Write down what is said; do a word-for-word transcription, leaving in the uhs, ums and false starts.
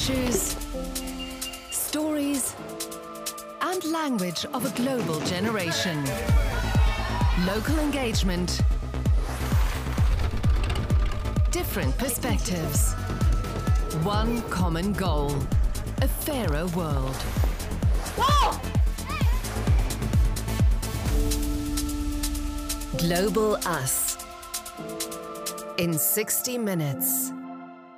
issues, stories, and language of a global generation. Local engagement, different perspectives, one common goal, a fairer world. Whoa! Global Us in sixty minutes.